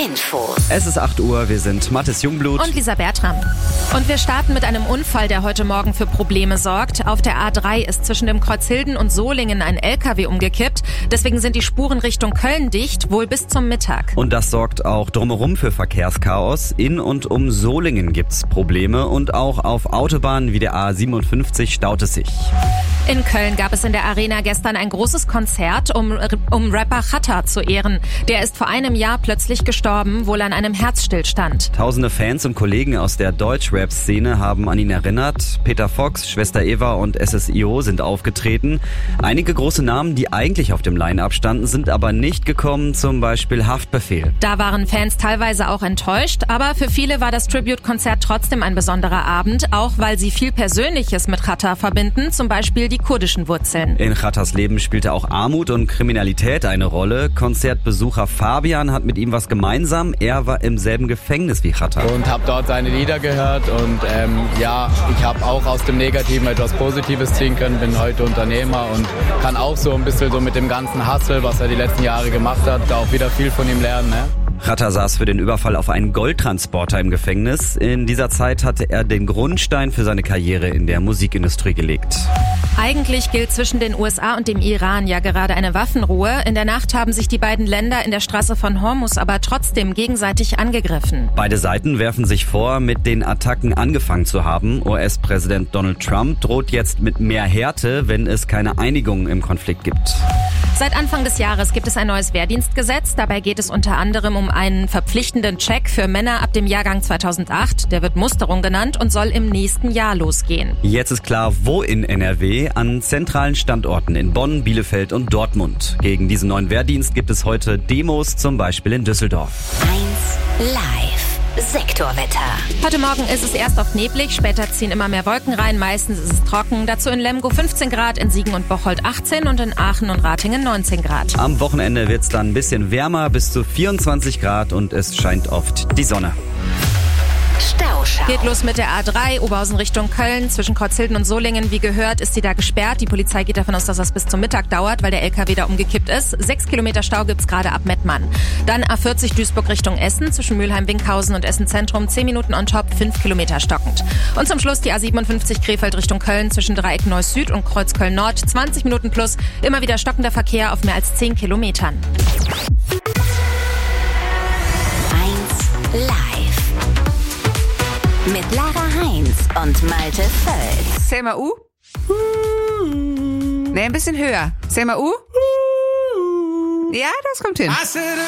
Infos. Es ist 8 Uhr, wir sind Mathis Jungblut und Lisa Bertram. Und wir starten mit einem Unfall, der heute Morgen für Probleme sorgt. Auf der A3 ist zwischen dem Kreuz Hilden und Solingen ein LKW umgekippt. Deswegen sind die Spuren Richtung Köln dicht, wohl bis zum Mittag. Und das sorgt auch drumherum für Verkehrschaos. In und um Solingen gibt's Probleme und auch auf Autobahnen wie der A57 staut es sich. In Köln gab es in der Arena gestern ein großes Konzert, um Rapper Xatta zu ehren. Der ist vor einem Jahr plötzlich gestorben, wohl an einem Herzstillstand. Tausende Fans und Kollegen aus der Deutschrap-Szene haben an ihn erinnert. Peter Fox, Schwester Eva und SSIO sind aufgetreten. Einige große Namen, die eigentlich auf dem Line-Up standen, sind aber nicht gekommen, zum Beispiel Haftbefehl. Da waren Fans teilweise auch enttäuscht, aber für viele war das Tribute-Konzert trotzdem ein besonderer Abend, auch weil sie viel Persönliches mit Xatta verbinden, zum Beispiel die kurdischen Wurzeln. In Xattas Leben spielte auch Armut und Kriminalität eine Rolle. Konzertbesucher Fabian hat mit ihm was gemeinsam. Er war im selben Gefängnis wie Xatta. Und habe dort seine Lieder gehört und ich habe auch aus dem Negativen etwas Positives ziehen können. Bin heute Unternehmer und kann auch so ein bisschen so mit dem ganzen Hustle, was er die letzten Jahre gemacht hat, da auch wieder viel von ihm lernen. Ne? Xatta saß für den Überfall auf einen Goldtransporter im Gefängnis. In dieser Zeit hatte er den Grundstein für seine Karriere in der Musikindustrie gelegt. Eigentlich gilt zwischen den USA und dem Iran ja gerade eine Waffenruhe. In der Nacht haben sich die beiden Länder in der Straße von Hormuz aber trotzdem gegenseitig angegriffen. Beide Seiten werfen sich vor, mit den Attacken angefangen zu haben. US-Präsident Donald Trump droht jetzt mit mehr Härte, wenn es keine Einigung im Konflikt gibt. Seit Anfang des Jahres gibt es ein neues Wehrdienstgesetz. Dabei geht es unter anderem um einen verpflichtenden Check für Männer ab dem Jahrgang 2008. Der wird Musterung genannt und soll im nächsten Jahr losgehen. Jetzt ist klar, wo in NRW. An zentralen Standorten in Bonn, Bielefeld und Dortmund. Gegen diesen neuen Wehrdienst gibt es heute Demos, zum Beispiel in Düsseldorf. 1 Live. Sektorwetter. Heute Morgen ist es erst oft neblig, später ziehen immer mehr Wolken rein, meistens ist es trocken. Dazu in Lemgo 15 Grad, in Siegen und Bocholt 18 und in Aachen und Ratingen 19 Grad. Am Wochenende wird es dann ein bisschen wärmer, bis zu 24 Grad und es scheint oft die Sonne. Stauschau. Geht los mit der A3, Oberhausen Richtung Köln. Zwischen Kreuzhilden und Solingen, wie gehört, ist sie da gesperrt. Die Polizei geht davon aus, dass das bis zum Mittag dauert, weil der LKW da umgekippt ist. 6 Kilometer Stau gibt's gerade ab Mettmann. Dann A40 Duisburg Richtung Essen, zwischen Mülheim-Winkhausen und Essen-Zentrum. 10 Minuten on top, 5 Kilometer stockend. Und zum Schluss die A57 Krefeld Richtung Köln, zwischen Dreieck Neuss Süd und Kreuz Köln Nord. 20 Minuten plus, immer wieder stockender Verkehr auf mehr als 10 Kilometern. 1 Live. Mit Lara Heinz und Malte Völz. Zähl mal U. Nee, ein bisschen höher. Zähl mal U. Ja, das kommt hin.